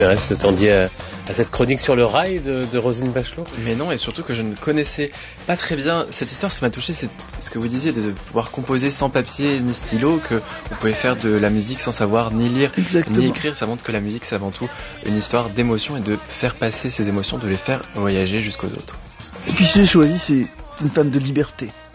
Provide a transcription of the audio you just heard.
Vous t'attendiez à cette chronique sur le rail de Roselyne Bachelot? Mais non, et surtout que je ne connaissais pas très bien cette histoire. Ça m'a touché, c'est ce que vous disiez, de pouvoir composer sans papier ni stylo, que vous pouvez faire de la musique sans savoir ni lire ni écrire. Ça montre que la musique, c'est avant tout une histoire d'émotions, et de faire passer ces émotions, de les faire voyager jusqu'aux autres. Et puis ce que j'ai choisi, c'est une femme de liberté.